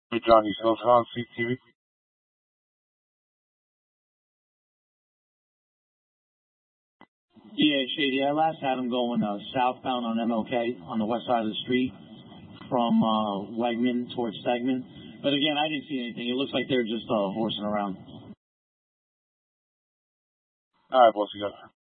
Hey, John, you still on CTV? Yeah, Shady. I last had him going southbound on MLK on the west side of the street from Wegman towards Stegman. But again, I didn't see anything. It looks like they're just horsing around. All right, boss, you got it.